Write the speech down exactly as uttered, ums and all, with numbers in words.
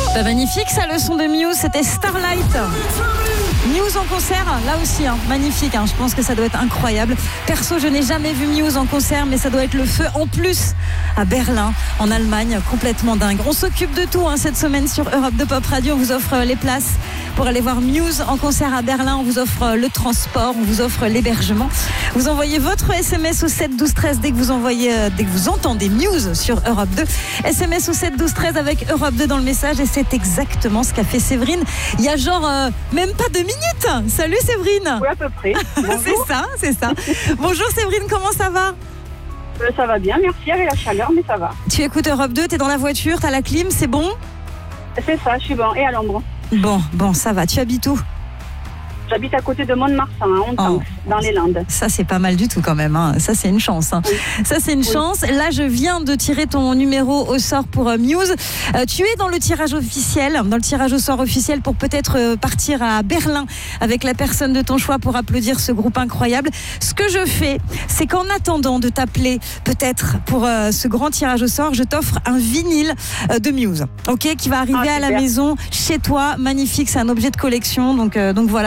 Bah, magnifique, ça, le son de Muse, c'était Starlight. Muse en concert, là aussi, hein, magnifique. Hein, je pense que ça doit être incroyable. Perso, je n'ai jamais vu Muse en concert, mais ça doit être le feu. En plus, à Berlin, en Allemagne, complètement dingue. On s'occupe de tout hein, cette semaine sur Europe deux Pop Radio. On vous offre les places pour aller voir Muse en concert à Berlin. On vous offre le transport, on vous offre l'hébergement. Vous envoyez votre S M S au sept douze treize dès que vous envoyez, euh, dès que vous entendez Muse sur Europe deux. S M S au sept douze treize avec Europe deux dans le message, et c'est exactement ce qu'a fait Séverine. Il y a genre euh, même pas deux minutes. Salut Séverine. Oui, à peu près. c'est ça, c'est ça. Bonjour Séverine, comment ça va? euh, Ça va bien, merci, avec la chaleur, mais ça va. Tu écoutes Europe deux, t'es dans la voiture, t'as la clim, c'est bon? C'est ça, je suis bon, et à l'ombre. Bon, bon, ça va. Tu habites où? J'habite à côté de Mont-de-Marsan, à Hontanx, oh, dans les Landes. Ça, c'est pas mal du tout quand même. Hein. Ça, c'est une chance. Hein. Oui. Ça, c'est une oui. chance. Là, je viens de tirer ton numéro au sort pour euh, Muse. Euh, tu es dans le tirage officiel, dans le tirage au sort officiel pour peut-être euh, partir à Berlin avec la personne de ton choix pour applaudir ce groupe incroyable. Ce que je fais, c'est qu'en attendant de t'appeler peut-être pour euh, ce grand tirage au sort, je t'offre un vinyle euh, de Muse, ok, qui va arriver ah, à la maison chez toi. Magnifique, c'est un objet de collection. Donc, euh, donc voilà.